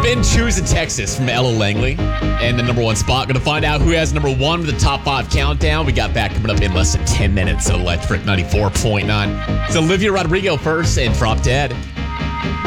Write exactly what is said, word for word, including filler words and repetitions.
been choosing Texas from Ella Langley and the number one spot. Going to find out who has number one with the top five countdown. We got that coming up in less than ten minutes. Electric ninety-four point nine. It's Olivia Rodrigo first and Drop Dead.